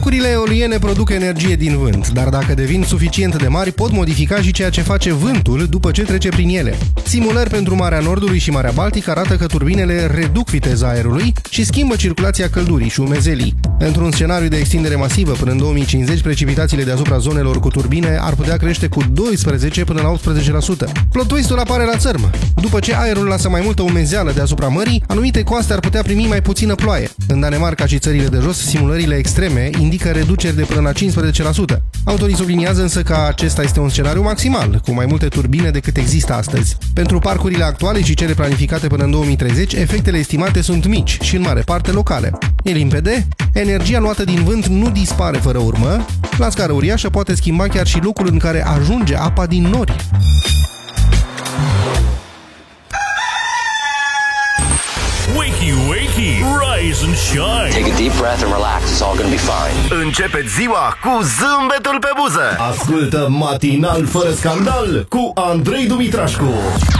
Parcurile eoliene produc energie din vânt, dar dacă devin suficient de mari, pot modifica și ceea ce face vântul după ce trece prin ele. Simulări pentru Marea Nordului și Marea Baltică arată că turbinele reduc viteza aerului și schimbă circulația căldurii și umezelii. Într-un scenariu de extindere masivă până în 2050, precipitațiile deasupra zonelor cu turbine ar putea crește cu 12 până la 18%. Plot twist-ul apare la țărm. După ce aerul lasă mai multă umezeală deasupra mării, anumite coaste ar putea primi mai puțină ploaie. În Danemarca și țările de jos, simulările extreme indică reduceri de până la 15%. Autorii subliniază însă că acesta este un scenariu maximal, cu mai multe turbine decât există astăzi. Pentru parcurile actuale și cele planificate până în 2030, efectele estimate sunt mici și în mare parte locale. E limpede? Energia luată din vânt nu dispare fără urmă, la scară uriașă poate schimba chiar și locul în care ajunge apa din nori. Wakey, wakey, rise and shine. Take a deep breath and relax. It's all gonna be fine. Începeți ziua cu zâmbetul pe buză. Ascultă Matinal fără scandal cu Andrei Dumitrașcu.